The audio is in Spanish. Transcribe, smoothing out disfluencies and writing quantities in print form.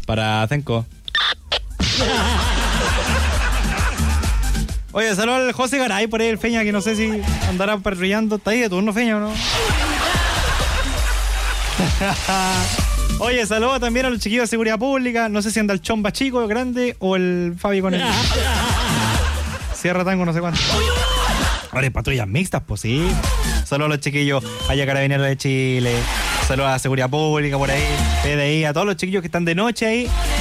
Para Cenco. Oye, saludos al José Garay por ahí, el Feña, que no sé si andará patrullando. ¿Está ahí de turno, Feña, o no? Oye, saludos también a los chiquillos de seguridad pública. No sé si anda el Chomba chico, grande, o el Fabi con el... Sierra Tango, no sé cuánto. Ahora, patrullas mixtas, pues sí. Saludos a los chiquillos, allá Carabineros de Chile. Saludos a Seguridad Pública por ahí, PDI, a todos los chiquillos que están de noche ahí